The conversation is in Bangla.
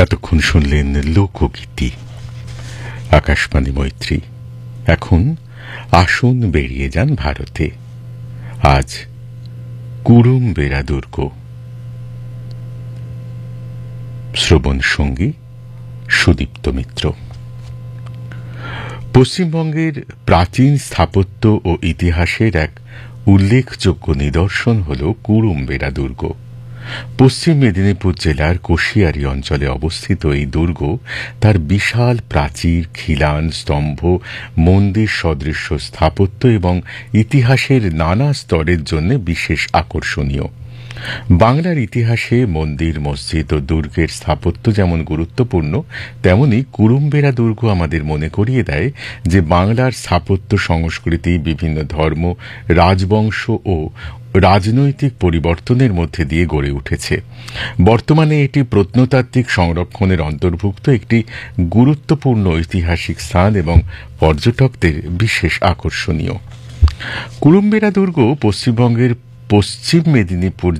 এতক্ষণ শুনলেন লোকগীতি। আকাশবাণী মৈত্রী। এখন আসুন বেরিয়ে যান ভারতে। আজ কুরুমবেড়া দুর্গ। শ্রবণ সঙ্গী সুদীপ্ত মিত্র। পশ্চিমবঙ্গের প্রাচীন স্থাপত্য ও ইতিহাসের এক উল্লেখযোগ্য নিদর্শন হল কুরুমবেড়া দুর্গ। পশ্চিম মেদিনীপুর জেলার কোশিয়ারি অঞ্চলে অবস্থিত এই দুর্গ তার বিশাল প্রাচীর, খিলান, স্তম্ভ, মন্দির সদৃশ্য স্থাপত্য এবং ইতিহাসের নানা স্তরের জন্য বিশেষ আকর্ষণীয়। বাংলার ইতিহাসে মন্দির, মসজিদ ও দুর্গের স্থাপত্য যেমন গুরুত্বপূর্ণ, তেমনি কুরুমবেড়া দুর্গ আমাদের মনে করিয়ে দেয় যে বাংলার স্থাপত্য সংস্কৃতি বিভিন্ন ধর্ম, রাজবংশ ও রাজনৈতিক পরিবর্তনের মধ্যে দিয়ে গড়ে উঠেছে। বর্তমানে এটি প্রত্নতাত্ত্বিক সংরক্ষণের অন্তর্ভুক্ত একটি গুরুত্বপূর্ণ ঐতিহাসিক স্থান এবং পর্যটকদের বিশেষ আকর্ষণীয়। কুরুমবেড়া দুর্গ পশ্চিমবঙ্গের পশ্চিম মেদিনীপুর